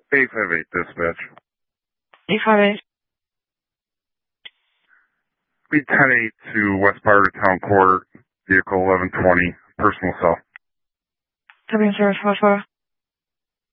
858 dispatch. 858. Be 10-8 to West part of Town Court, vehicle 1120, personal cell. Copy and service, 4